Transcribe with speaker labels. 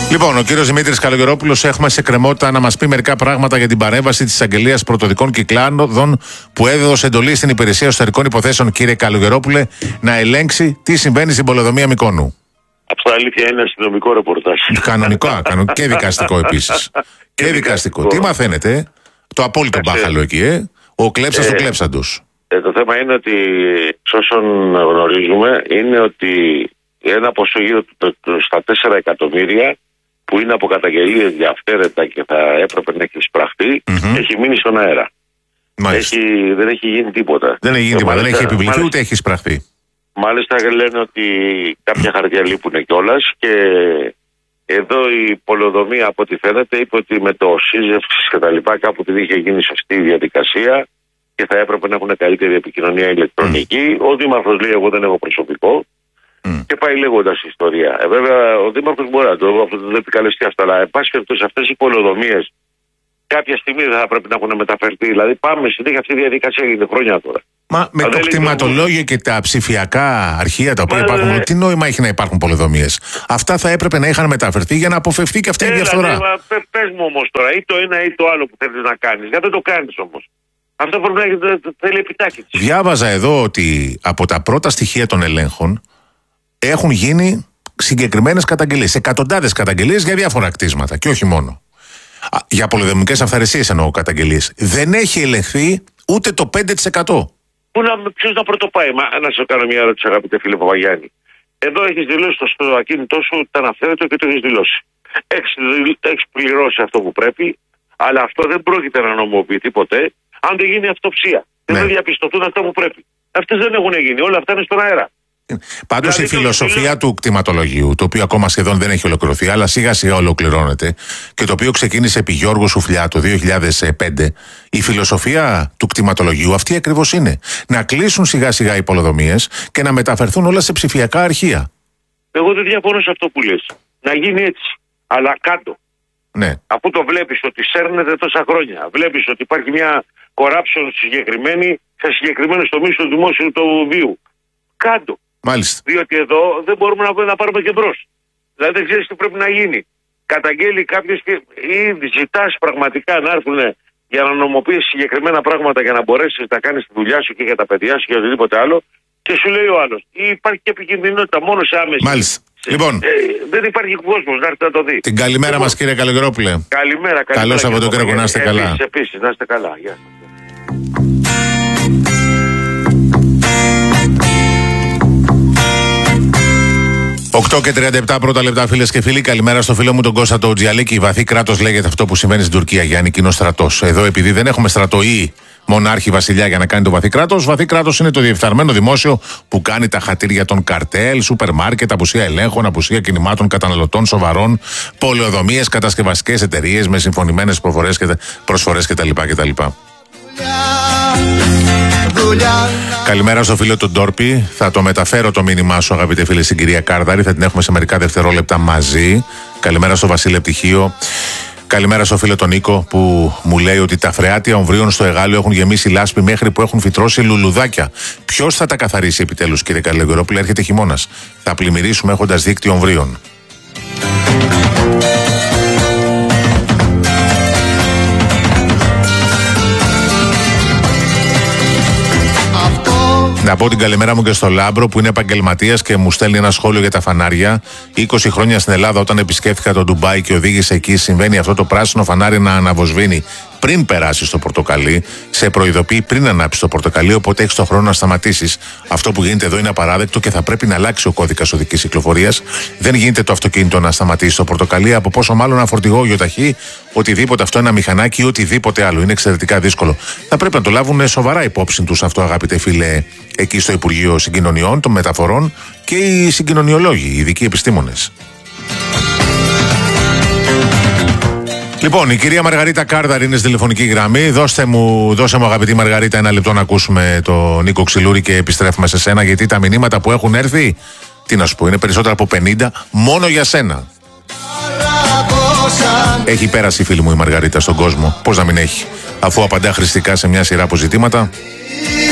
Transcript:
Speaker 1: Λοιπόν, ο κύριος Δημήτρης Καλογερόπουλος, έχουμε σε κρεμότητα να μας πει μερικά πράγματα για την παρέμβαση της Αγγελίας Πρωτοδικών Κυκλάδων που έδωσε εντολή στην Υπηρεσία Εσωτερικών Υποθέσεων, κύριε Καλογερόπουλε, να ελέγξει τι συμβαίνει στην πολεοδομία Μυκόνου.
Speaker 2: Αυτό αλήθεια είναι αστυνομικό ρεπορτάζ.
Speaker 1: Κανονικό και δικαστικό επίσης. Και δικαστικό. Τι μαθαίνετε, το απόλυτο μπάχαλο εκεί, ο κλέψας του κλέψαντος.
Speaker 2: Το θέμα είναι ότι, όσον γνωρίζουμε, είναι ότι ένα ποσό γύρω στα 4 εκατομμύρια που είναι από καταγγελίες διαφθαίρετα και θα έπρεπε να έχει εισπραχτεί, έχει μείνει στον αέρα. Δεν έχει γίνει τίποτα.
Speaker 1: Δεν έχει γίνει τίποτα, δεν έχει επιβληθεί ούτε έχει εισπραχτεί.
Speaker 2: Μάλιστα λένε ότι κάποια χαρτιά λείπουν κιόλας και εδώ η πολεοδομία, από ό,τι φαίνεται, είπε ότι με το σύζευξης και τα λοιπά κάπου την είχε γίνει σωστή η διαδικασία και θα έπρεπε να έχουν καλύτερη επικοινωνία ηλεκτρονική. Ο Δήμαρχος λέει: εγώ δεν έχω προσωπικό. Και πάει λέγοντας η ιστορία. Βέβαια, ο Δήμαρχος μπορεί να το επικαλεστεί αυτά, αλλά εν πάση περιπτώσει αυτές οι πολεοδομίες κάποια στιγμή δεν θα πρέπει να έχουν μεταφερθεί. Δηλαδή, πάμε συνέχεια αυτή η διαδικασία, γίνεται χρόνια τώρα.
Speaker 1: Μα με το κτηματολόγιο και τα ψηφιακά αρχεία τα οποία υπάρχουν, τι νόημα έχει να υπάρχουν πολεοδομίες? Αυτά θα έπρεπε να είχαν μεταφερθεί για να αποφευθεί και αυτή η διαφθορά.
Speaker 2: Πες μου όμως τώρα, ή το ένα ή το άλλο που θέλεις να κάνεις. Γιατί δεν το κάνεις όμως? Αυτό πρέπει να θέλει επιτάχυνση.
Speaker 1: Διάβαζα εδώ ότι από τα πρώτα στοιχεία των ελέγχων έχουν γίνει συγκεκριμένες καταγγελίες, εκατοντάδες καταγγελίες για διάφορα κτίσματα και όχι μόνο. Για πολεοδομικές αυθαιρεσίες εννοώ καταγγελίες. Δεν έχει ελεγχθεί ούτε το 5%.
Speaker 2: Ποιος να πρωτοπάει? Να σου κάνω μια ερώτηση, αγαπητέ φίλε Παπαγιάννη. Εδώ έχεις δηλώσει στο ακίνητό σου ότι ήταν αυθαίρετο και το έχεις δηλώσει. Έχεις πληρώσει αυτό που πρέπει, αλλά αυτό δεν πρόκειται να νομιμοποιηθεί ποτέ αν δεν γίνει αυτοψία. Δεν διαπιστωθούν αυτά που πρέπει. Αυτές δεν έχουν γίνει. Όλα αυτά είναι στον αέρα.
Speaker 1: Πάντως δηλαδή, η φιλοσοφία του κτηματολογίου, το οποίο ακόμα σχεδόν δεν έχει ολοκληρωθεί, αλλά σιγά σιγά ολοκληρώνεται, και το οποίο ξεκίνησε επί Γιώργου Σουφλιά το 2005, η φιλοσοφία του κτηματολογίου αυτή ακριβώς είναι. Να κλείσουν σιγά σιγά οι πολεοδομίες και να μεταφερθούν όλα σε ψηφιακά αρχεία. Εγώ
Speaker 2: δεν διαφωνώ σε αυτό που λες. Να γίνει έτσι. Αλλά κάτω.
Speaker 1: Ναι.
Speaker 2: Αφού το βλέπεις ότι σέρνεται τόσα χρόνια, βλέπεις ότι υπάρχει μια corruption συγκεκριμένη σε συγκεκριμένους τομείς του δημόσιου του βίου. Κάτω.
Speaker 1: Μάλιστα.
Speaker 2: Διότι εδώ δεν μπορούμε να πάρουμε και μπρος. Δηλαδή δεν ξέρεις τι πρέπει να γίνει. Καταγγέλει κάποιος ή ζητάς πραγματικά να έρθουν για να νομοποιήσεις συγκεκριμένα πράγματα για να μπορέσεις να κάνεις τη δουλειά σου και για τα παιδιά σου και οτιδήποτε άλλο. Και σου λέει ο άλλος: υπάρχει και επικινδυνότητα μόνο σε άμεση.
Speaker 1: Μάλιστα. Λοιπόν,
Speaker 2: δεν υπάρχει κόσμος να έρθει να το δει.
Speaker 1: Την καλημέρα μας, κύριε Καλογερόπουλε.
Speaker 2: Καλημέρα.
Speaker 1: Καλό Σαββατοκύριακο, να είστε καλά.
Speaker 2: Επίσης, να είστε καλά. Γεια σας.
Speaker 1: 8 και 37 πρώτα λεπτά, φίλες και φίλοι. Καλημέρα στο φίλο μου τον Κώστα το Τζιαλίκη. Βαθύ κράτος λέγεται αυτό που συμβαίνει στην Τουρκία, Γιάννη, κοινό στρατός. Εδώ, επειδή δεν έχουμε στρατό ή μονάρχη βασιλιά για να κάνει το βαθύ κράτος, βαθύ κράτος είναι το διεφθαρμένο δημόσιο που κάνει τα χατήρια των καρτέλ, σούπερ μάρκετ, απουσία ελέγχων, απουσία κινημάτων καταναλωτών σοβαρών, πολεοδομίες, κατασκευαστικές εταιρείες με συμφωνημένες προσφορές κτλ. Καλημέρα στο φίλο τον Ντόρπι. Θα το μεταφέρω το μήνυμά σου, αγαπητέ φίλε, στην κυρία Κάρδαρη. Θα την έχουμε σε μερικά δευτερόλεπτα μαζί. Καλημέρα στο Βασίλη Επτυχίο. Καλημέρα στο φίλο τον Νίκο που μου λέει ότι τα φρεάτια ομβρίων στο Εγάλιο έχουν γεμίσει λάσπη μέχρι που έχουν φυτρώσει λουλουδάκια. Ποιος θα τα καθαρίσει επιτέλους, κύριε Καλογερόπουλε? Έρχεται χειμώνας. Θα πλημμυρίσουμε έχοντας δίκτυο ομβρίων. Να πω την καλημέρα μου και στο Λάμπρο που είναι επαγγελματίας και μου στέλνει ένα σχόλιο για τα φανάρια. 20 χρόνια στην Ελλάδα, όταν επισκέφθηκα το Ντουμπάι και οδήγησε εκεί, συμβαίνει αυτό το πράσινο φανάρι να αναβοσβήνει πριν περάσει στο πορτοκαλί. Σε προειδοποιεί πριν ανάψει το πορτοκαλί, οπότε έχει τον χρόνο να σταματήσει. Αυτό που γίνεται εδώ είναι απαράδεκτο και θα πρέπει να αλλάξει ο κώδικας οδικής κυκλοφορίας. Δεν γίνεται το αυτοκίνητο να σταματήσει το πορτοκαλί, από πόσο μάλλον ένα φορτηγό, γιοταχή, οτιδήποτε αυτό, ένα μηχανάκι ή οτιδήποτε άλλο. Είναι εξαιρετικά δύσκολο. Θα πρέπει να το λάβουν σοβαρά υπόψη τους αυτό, αγαπητέ φίλε, εκεί στο Υπουργείο Συγκοινωνιών, των Μεταφορών και οι συγκοινωνιολόγοι, οι ειδικοί επιστήμονες. Λοιπόν, η κυρία Μαργαρίτα Κάρδαρη είναι στη τηλεφωνική γραμμή. Δώσε μου, αγαπητή Μαργαρίτα, ένα λεπτό να ακούσουμε τον Νίκο Ξυλούρη και επιστρέφουμε σε σένα, γιατί τα μηνύματα που έχουν έρθει, τι να σου πω, είναι περισσότερα από 50 μόνο για σένα. Έχει πέρασει, φίλη μου, η Μαργαρίτα στον κόσμο. Πώς να μην έχει, αφού απαντά χρηστικά σε μια σειρά από ζητήματα.